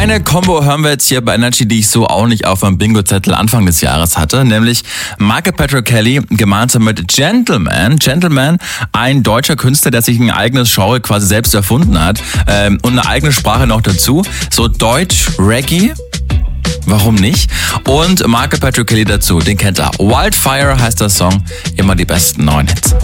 Eine Combo hören wir jetzt hier bei Energy, die ich so auch nicht auf meinem Bingo-Zettel Anfang des Jahres hatte, nämlich Michael Patrick Kelly gemeinsam mit Gentleman. Gentleman, ein deutscher Künstler, der sich ein eigenes Genre quasi selbst erfunden hat und eine eigene Sprache noch dazu. So Deutsch-Reggae. Warum nicht? Und Michael Patrick Kelly dazu, den kennt er. Wildfire heißt der Song, immer die besten neuen Hits.